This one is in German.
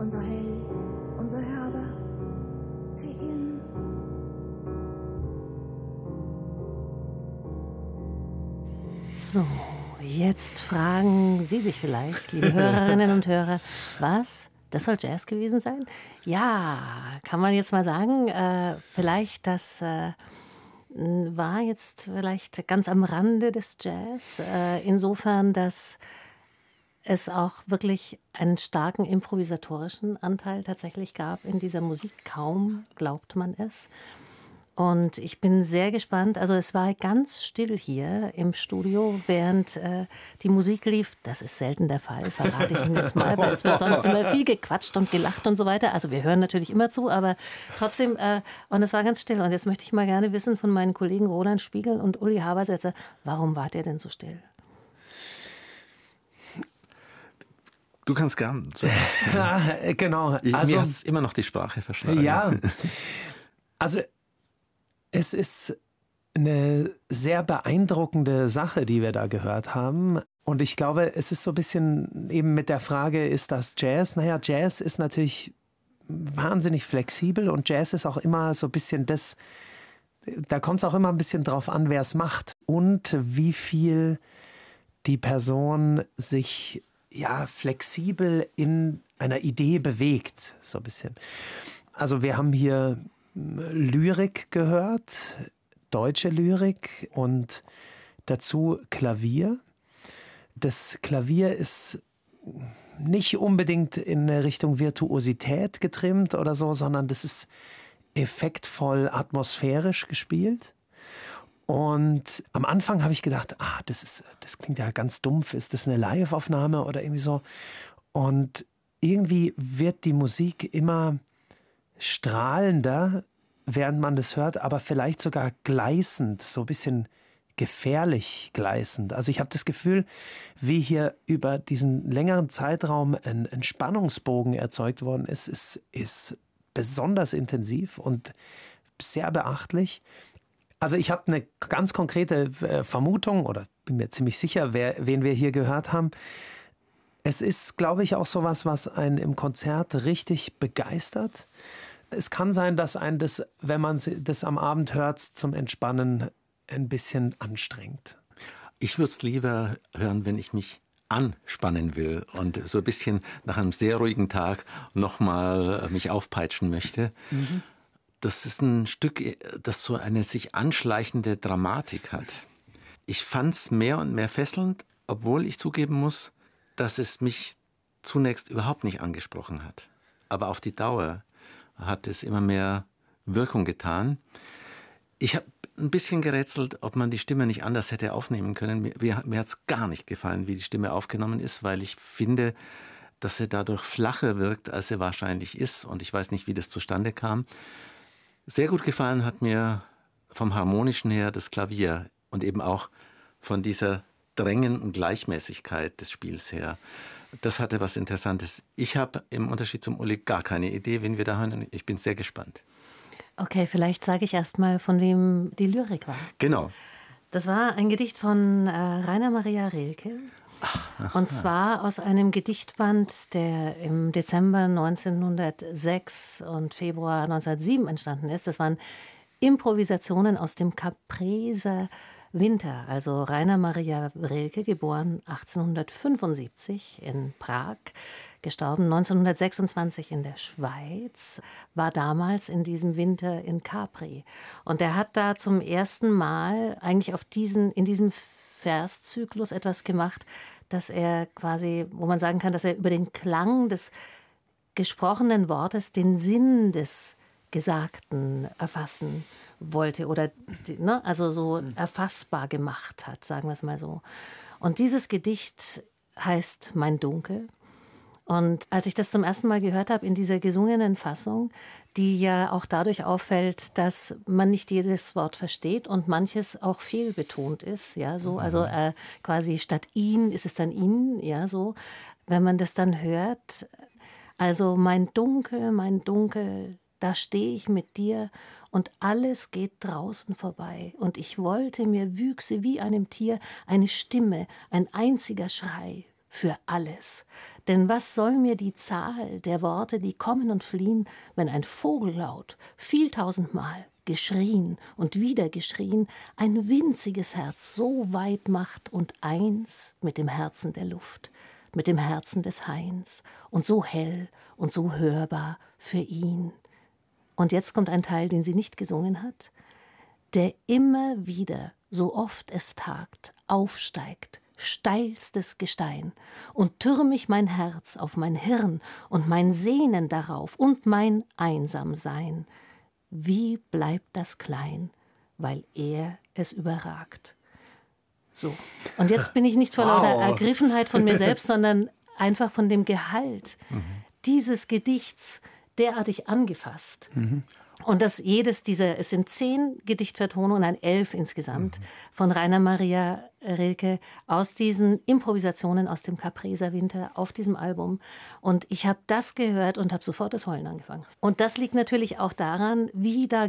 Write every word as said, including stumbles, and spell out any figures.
unser Held, unser Herber, für ihn. So, jetzt fragen Sie sich vielleicht, liebe Hörerinnen und Hörer, was? Das soll Jazz gewesen sein? Ja, kann man jetzt mal sagen, äh, vielleicht das äh, war jetzt vielleicht ganz am Rande des Jazz, äh, insofern, dass es auch wirklich einen starken improvisatorischen Anteil tatsächlich gab in dieser Musik. Kaum glaubt man es. Und ich bin sehr gespannt. Also es war ganz still hier im Studio, während äh, die Musik lief. Das ist selten der Fall, verrate ich Ihnen jetzt mal, weil es wird sonst immer viel gequatscht und gelacht und so weiter. Also wir hören natürlich immer zu, aber trotzdem, äh, und es war ganz still. Und jetzt möchte ich mal gerne wissen von meinen Kollegen Roland Spiegel und Uli Habersetzer, warum wart ihr denn so still? Du kannst gern zuerst. Ja, genau. Ich, also, mir hat es immer noch die Sprache verschlagen. Ja, also es ist eine sehr beeindruckende Sache, die wir da gehört haben. Und ich glaube, es ist so ein bisschen eben mit der Frage, ist das Jazz? Naja, Jazz ist natürlich wahnsinnig flexibel und Jazz ist auch immer so ein bisschen das, da kommt es auch immer ein bisschen drauf an, wer es macht und wie viel die Person sich ja flexibel in einer Idee bewegt, so ein bisschen. Also wir haben hier Lyrik gehört, deutsche Lyrik und dazu Klavier. Das Klavier ist nicht unbedingt in Richtung Virtuosität getrimmt oder so, sondern das ist effektvoll atmosphärisch gespielt. Und am Anfang habe ich gedacht, ah, das ist, das klingt ja ganz dumpf, ist das eine Live-Aufnahme oder irgendwie so? Und irgendwie wird die Musik immer strahlender, während man das hört, aber vielleicht sogar gleißend, so ein bisschen gefährlich gleißend. Also ich habe das Gefühl, wie hier über diesen längeren Zeitraum ein, ein Spannungsbogen erzeugt worden ist, ist, ist besonders intensiv und sehr beachtlich. Also ich habe eine ganz konkrete äh, Vermutung oder bin mir ziemlich sicher, wer, wen wir hier gehört haben. Es ist, glaube ich, auch sowas, was einen im Konzert richtig begeistert. Es kann sein, dass einen das, wenn man das am Abend hört, zum Entspannen ein bisschen anstrengt. Ich würde es lieber hören, wenn ich mich anspannen will und so ein bisschen nach einem sehr ruhigen Tag nochmal mich aufpeitschen möchte. Mhm. Das ist ein Stück, das so eine sich anschleichende Dramatik hat. Ich fand es mehr und mehr fesselnd, obwohl ich zugeben muss, dass es mich zunächst überhaupt nicht angesprochen hat. Aber auf die Dauer hat es immer mehr Wirkung getan. Ich habe ein bisschen gerätselt, ob man die Stimme nicht anders hätte aufnehmen können. Mir, mir, mir hat es gar nicht gefallen, wie die Stimme aufgenommen ist, weil ich finde, dass sie dadurch flacher wirkt, als sie wahrscheinlich ist. Und ich weiß nicht, wie das zustande kam. Sehr gut gefallen hat mir vom Harmonischen her das Klavier und eben auch von dieser drängenden Gleichmäßigkeit des Spiels her. Das hatte was Interessantes. Ich habe im Unterschied zum Uli gar keine Idee, wen wir da hören. Ich bin sehr gespannt. Okay, vielleicht sage ich erst mal, von wem die Lyrik war. Genau. Das war ein Gedicht von äh, Rainer Maria Rilke. Ach, und zwar aus einem Gedichtband, der im Dezember neunzehnhundertsechs und Februar neunzehnhundertsieben entstanden ist. Das waren Improvisationen aus dem Capreser Winter. Also Rainer Maria Rilke, geboren achtzehnhundertfünfundsiebzig in Prag, gestorben neunzehnhundertsechsundzwanzig in der Schweiz, war damals in diesem Winter in Capri. Und er hat da zum ersten Mal eigentlich auf diesen, in diesem Verszyklus etwas gemacht, dass er quasi, wo man sagen kann, dass er über den Klang des gesprochenen Wortes den Sinn des Gesagten erfassen wollte oder ne, also so erfassbar gemacht hat, sagen wir es mal so. Und dieses Gedicht heißt Mein Dunkel. Und als ich das zum ersten Mal gehört habe in dieser gesungenen Fassung, die ja auch dadurch auffällt, dass man nicht jedes Wort versteht und manches auch fehlbetont ist, ja, so, also äh, quasi statt ihn ist es dann ihn, ja, so. Wenn man das dann hört, also mein Dunkel, mein Dunkel, da stehe ich mit dir und alles geht draußen vorbei. Und ich wollte, mir wüchse wie einem Tier eine Stimme, ein einziger Schrei, für alles. Denn was soll mir die Zahl der Worte, die kommen und fliehen, wenn ein Vogellaut vieltausendmal geschrien und wieder geschrien, ein winziges Herz so weit macht und eins mit dem Herzen der Luft, mit dem Herzen des Hains und so hell und so hörbar für ihn. Und jetzt kommt ein Teil, den sie nicht gesungen hat, der immer wieder, so oft es tagt, aufsteigt, steilstes Gestein, und türmig mein Herz auf mein Hirn und mein Sehnen darauf und mein Einsamsein. Wie bleibt das klein, weil er es überragt? So, und jetzt bin ich nicht vor lauter Wow. Ergriffenheit von mir selbst, sondern einfach von dem Gehalt mhm. dieses Gedichts derartig angefasst. Mhm. Und dass jedes dieser, es sind zehn Gedichtvertonungen, ein elf insgesamt, mhm. von Rainer Maria Rilke aus diesen Improvisationen aus dem Capreser Winter auf diesem Album. Und ich habe das gehört und habe sofort das Heulen angefangen. Und das liegt natürlich auch daran, wie da